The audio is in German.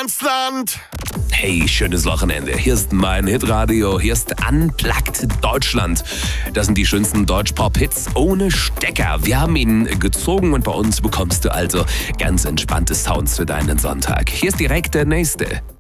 Niemandsland. Hey, schönes Wochenende. Hier ist mein Hitradio. Hier ist Unplugged Deutschland. Das sind die schönsten Deutsch-Pop-Hits ohne Stecker. Wir haben ihn gezogen und bei uns bekommst du also ganz entspannte Sounds für deinen Sonntag. Hier ist direkt der nächste.